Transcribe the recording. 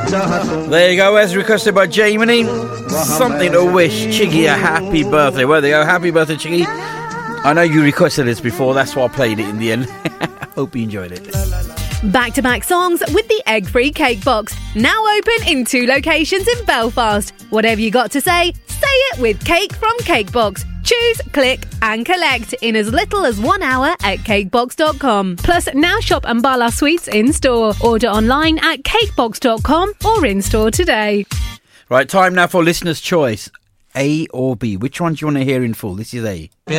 There you go, as requested by Jamie. Something to wish Chiggy a happy birthday. Well, there you go, happy birthday, Chiggy. I know you requested this before, that's why I played it in the end. Hope you enjoyed it. Back-to-back songs with the egg-free cake box. Now open in 2 locations in Belfast. Whatever you got to say it with Cake from Cakebox. Choose, click and collect in as little as 1 hour at cakebox.com. Plus, now shop Ambala Sweets in-store. Order online at cakebox.com or in-store today. Right, time now for listener's choice. A or B? Which one do you want to hear in full? This is A.